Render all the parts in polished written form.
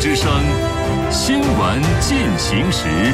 之声新闻进行时。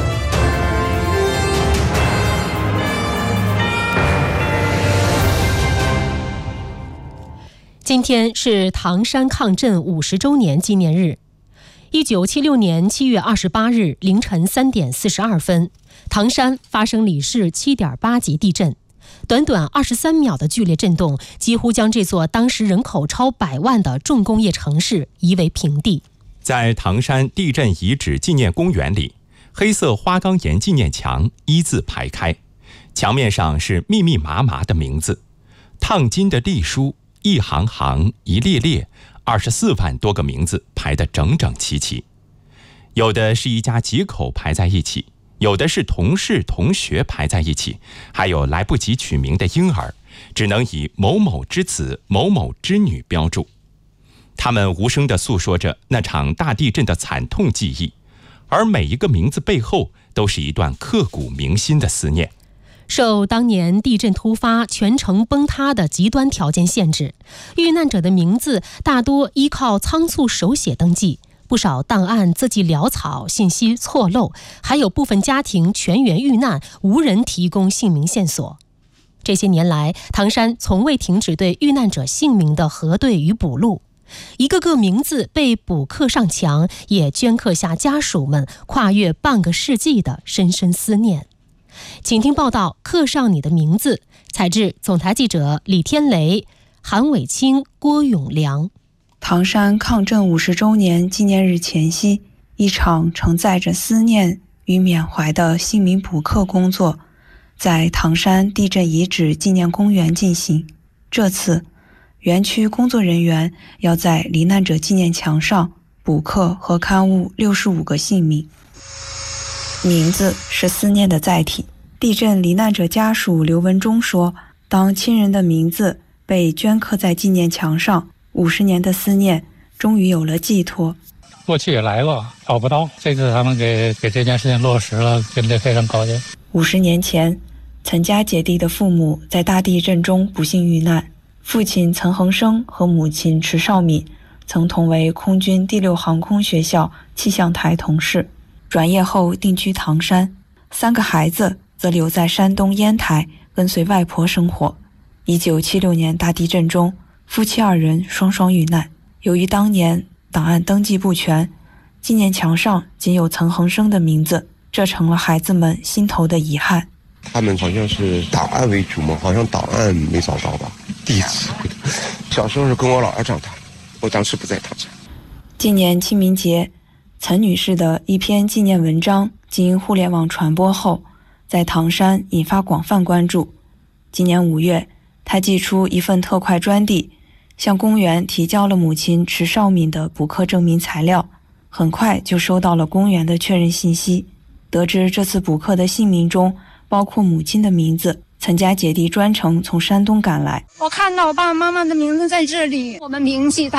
今天是唐山抗震50周年纪念日。1976年7月28日凌晨3点42分，唐山发生里氏7.8级地震。短短23秒的剧烈震动，几乎将这座当时人口超100万的重工业城市夷为平地。 在唐山地震遗址纪念公园里，黑色花岗岩纪念墙一字排开，墙面上是密密麻麻的名字，烫金的隶书，一行行一列列，24万多个名字排得整整齐齐。有的是一家几口排在一起，有的是同事同学排在一起，还有来不及取名的婴儿，只能以某某之子某某之女标注。他们无声地诉说着那场大地震的惨痛记忆，而每一个名字背后都是一段刻骨铭心的思念。 受当年地震突发、全城崩塌的极端条件限制，遇难者的名字大多依靠仓促手写登记，不少档案字迹潦草，信息错漏，还有部分家庭全员遇难，无人提供姓名线索。这些年来，唐山从未停止对遇难者姓名的核对与补录，一个个名字被补刻上墙，也镌刻下家属们跨越半个世纪的深深思念。请听报道，刻上你的名字，采自总台记者李天雷、韩伟清、郭永良。 唐山抗震50周年纪念日前夕，一场承载着思念与缅怀的姓名补刻工作在唐山地震遗址纪念公园进行。这次园区工作人员要在罹难者纪念墙上补刻和刊物65个姓名。名字是思念的载体。地震罹难者家属刘文忠说，当亲人的名字被镌刻在纪念墙上，50年的思念终于有了寄托。 过去也来过，找不到，这次他们给这件事情落实了，真的非常高兴。 50年前，岑家姐弟的父母在大地震中不幸遇难，父亲岑恒生和母亲迟绍敏曾同为空军第6航空学校气象台同事，转业后定居唐山，3个孩子则留在山东烟台跟随外婆生活。1976年大地震中，夫妻2人双双遇难。由于当年档案登记不全，纪念墙上仅有岑恒生的名字，这成了孩子们心头的遗憾。 他们好像是档案为主嘛，好像档案没找到吧。第一次，小时候是跟我姥姥长大，我当时不在唐山。 今年清明节，岑女士的一篇纪念文章经互联网传播后，在唐山引发广泛关注。今年5月，她寄出一份特快专递，向公园提交了母亲迟绍敏的补刻证明材料，很快就收到了公园的确认信息。得知这次补刻的姓名中包括母亲的名字，岑家姐弟专程从山东赶来。 我看到我爸爸妈妈的名字在这里，我们铭记他。